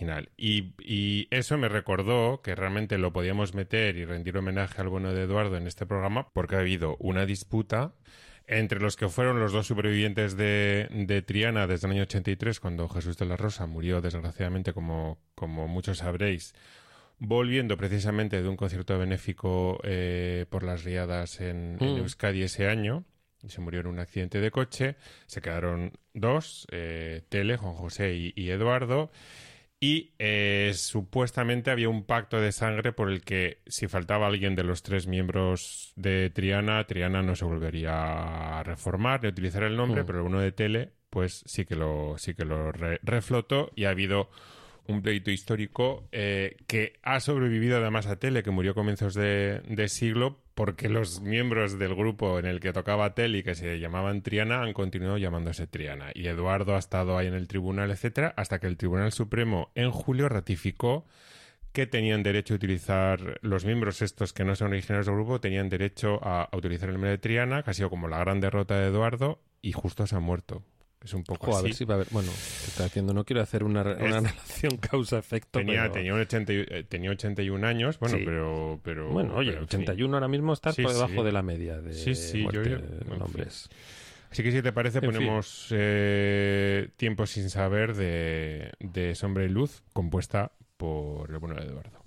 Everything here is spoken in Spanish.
Y eso me recordó que realmente lo podíamos meter y rendir homenaje al bueno de Eduardo en este programa porque ha habido una disputa entre los que fueron los dos supervivientes de Triana desde el año 83, cuando Jesús de la Rosa murió, desgraciadamente, como muchos sabréis, volviendo precisamente de un concierto benéfico por las riadas en Euskadi ese año. Y se murió en un accidente de coche. Se quedaron dos, Tele, Juan José y Eduardo. Y supuestamente había un pacto de sangre por el que si faltaba alguien de los tres miembros de Triana no se volvería a reformar ni a utilizar el nombre, pero uno de Tele pues sí que lo reflotó, y ha habido un pleito histórico que ha sobrevivido además a Tele, que murió a comienzos de siglo, porque los miembros del grupo en el que tocaba Tele y que se llamaban Triana han continuado llamándose Triana. Y Eduardo ha estado ahí en el tribunal, etcétera, hasta que el Tribunal Supremo en julio ratificó que tenían derecho a utilizar, los miembros estos que no son originarios del grupo, tenían derecho a utilizar el nombre de Triana, que ha sido como la gran derrota de Eduardo, y justo se ha muerto. Es un poco así. A ver si va a haber... Bueno, ¿qué está haciendo? No quiero hacer una relación causa-efecto, tenía 81 años, bueno, sí. Pero... Bueno, oye, pero, 81 ahora mismo está por debajo de la media de muerte yo, de nombres. Así que si te parece, ponemos Tiempo sin saber de Sombra y Luz, compuesta por el bueno de Eduardo.